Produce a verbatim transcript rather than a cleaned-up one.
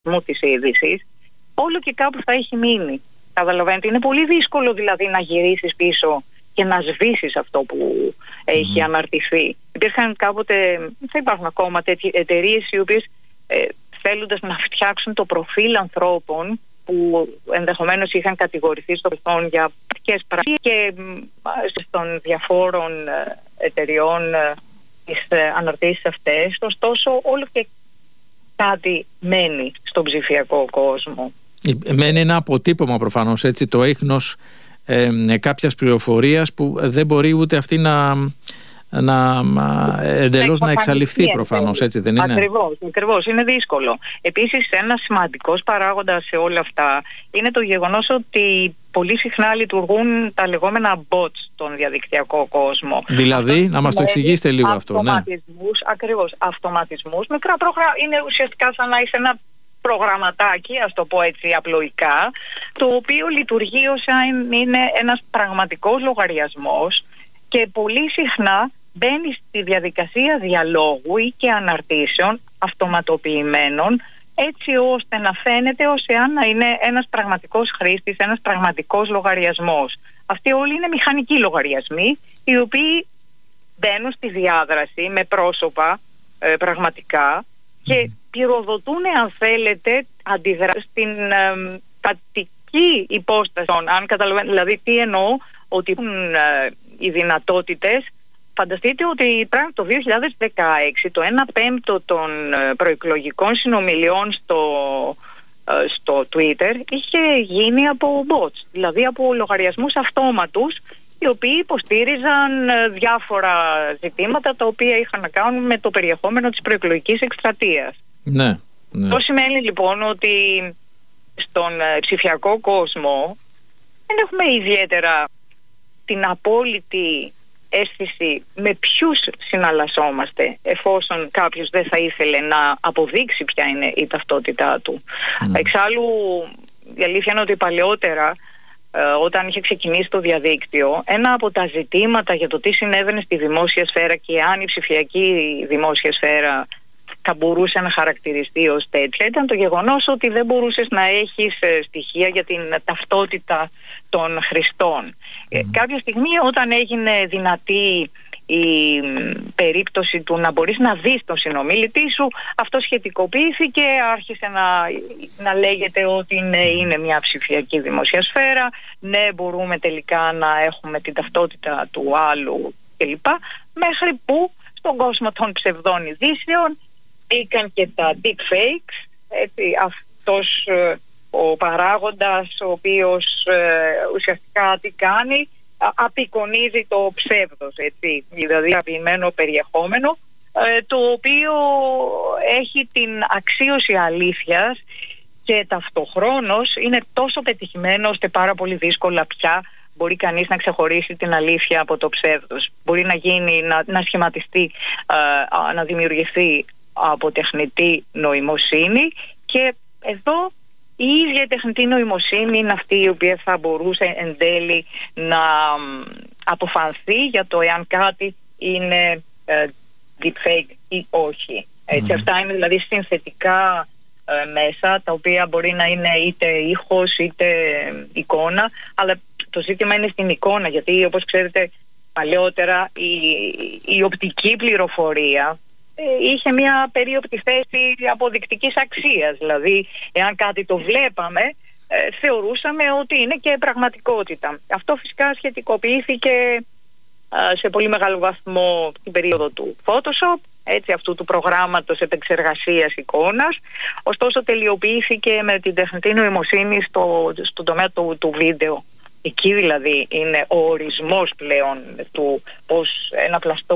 της είδησης, όλο και κάπου θα έχει μείνει. Καταλαβαίνετε, είναι πολύ δύσκολο δηλαδή να γυρίσεις πίσω και να σβήσεις αυτό που έχει mm. αναρτηθεί. Υπήρχαν κάποτε, θα υπάρχουν ακόμα τέτοιες εταιρείες οι οποίες ε, θέλοντας να φτιάξουν το προφίλ ανθρώπων που ενδεχομένως είχαν κατηγορηθεί στο παρελθόν για πολιτικές πράξεις και των διαφόρων εταιριών τις αναρτήσεις αυτές, ωστόσο όλο και κάτι μένει στον ψηφιακό κόσμο. Μένει ένα αποτύπωμα προφανώς, έτσι, το ίχνος ε, κάποιας πληροφορίας που δεν μπορεί ούτε αυτή να, να εντελώς να εξαλειφθεί προφανώς, έτσι δεν είναι? Ακριβώς, ακριβώς, είναι δύσκολο. Επίσης ένας σημαντικός παράγοντας σε όλα αυτά είναι το γεγονός ότι πολύ συχνά λειτουργούν τα λεγόμενα bots στον διαδικτυακό κόσμο. Δηλαδή, αυτό να μας το εξηγήσετε λίγο αυτό. Αυτοματισμούς, ναι. Ακριβώς, αυτοματισμούς, μικρά πρόγραμμα, είναι ουσιαστικά σαν να είσαι ένα προγραμματάκι, ας το πω έτσι απλοϊκά, το οποίο λειτουργεί ως αν είναι ένας πραγματικός λογαριασμός και πολύ συχνά μπαίνει στη διαδικασία διαλόγου ή και αναρτήσεων αυτοματοποιημένων, έτσι ώστε να φαίνεται ως εάν να είναι ένας πραγματικός χρήστης, ένας πραγματικός λογαριασμός. Αυτοί όλοι είναι μηχανικοί λογαριασμοί, οι οποίοι μπαίνουν στη διάδραση με πρόσωπα ε, πραγματικά και πυροδοτούν, αν θέλετε, αντιδρα... στην ε, τακτική υπόσταση. Αν καταλαβαίνετε, δηλαδή τι εννοώ, ότι έχουν ε, οι δυνατότητες. Φανταστείτε ότι πράγματι το δύο χιλιάδες δεκαέξι το ένα πέμπτο των προεκλογικών συνομιλιών στο, στο Twitter είχε γίνει από bots, δηλαδή από λογαριασμούς αυτόματους, οι οποίοι υποστήριζαν διάφορα ζητήματα τα οποία είχαν να κάνουν με το περιεχόμενο της προεκλογικής εκστρατείας. Ναι, ναι. Αυτό σημαίνει λοιπόν ότι στον ψηφιακό κόσμο δεν έχουμε ιδιαίτερα την απόλυτη αίσθηση με ποιους συναλλασσόμαστε, εφόσον κάποιος δεν θα ήθελε να αποδείξει ποια είναι η ταυτότητά του. Mm. Εξάλλου η αλήθεια είναι ότι παλαιότερα, ε, όταν είχε ξεκινήσει το διαδίκτυο, ένα από τα ζητήματα για το τι συνέβαινε στη δημόσια σφαίρα και αν η ψηφιακή δημόσια σφαίρα θα μπορούσε να χαρακτηριστεί ως τέτοια, ήταν το γεγονός ότι δεν μπορούσες να έχεις στοιχεία για την ταυτότητα των χρηστών. Mm. Ε, κάποια στιγμή όταν έγινε δυνατή η περίπτωση του να μπορείς να δεις τον συνομιλητή σου, αυτό σχετικοποιήθηκε, άρχισε να, να λέγεται ότι ναι, είναι μια ψηφιακή δημόσια σφαίρα, ναι, μπορούμε τελικά να έχουμε την ταυτότητα του άλλου κλπ. Μέχρι που στον κόσμο των ψευδών ειδήσεων μπήκαν και τα deepfakes, έτσι, αυτός ε, ο παράγοντας ο οποίος ε, ουσιαστικά τι κάνει, α, απεικονίζει το ψεύδος, έτσι, δηλαδή αγαπημένο περιεχόμενο, ε, το οποίο έχει την αξίωση αλήθειας και ταυτοχρόνως είναι τόσο πετυχημένο ώστε πάρα πολύ δύσκολα πια μπορεί κανείς να ξεχωρίσει την αλήθεια από το ψεύδος. Μπορεί να γίνει, να, να σχηματιστεί, ε, να δημιουργηθεί από τεχνητή νοημοσύνη, και εδώ η ίδια η τεχνητή νοημοσύνη είναι αυτή η οποία θα μπορούσε εν τέλει να αποφανθεί για το εάν κάτι είναι ε, deepfake ή όχι. Έτσι, mm. Αυτά είναι δηλαδή συνθετικά ε, μέσα, τα οποία μπορεί να είναι είτε ήχος είτε εικόνα, αλλά το ζήτημα είναι στην εικόνα, γιατί όπως ξέρετε παλαιότερα η, η οπτική πληροφορία είχε μια περίοπτη θέση αποδεικτικής αξίας. Δηλαδή, εάν κάτι το βλέπαμε, ε, θεωρούσαμε ότι είναι και πραγματικότητα. Αυτό φυσικά σχετικοποιήθηκε ε, σε πολύ μεγάλο βαθμό την περίοδο του Photoshop, έτσι, αυτού του προγράμματος επεξεργασίας εικόνας. Ωστόσο, τελειοποιήθηκε με την τεχνητή νοημοσύνη στο, στον τομέα του, του βίντεο. Εκεί δηλαδή είναι ο ορισμός πλέον του πώς ένα πλαστό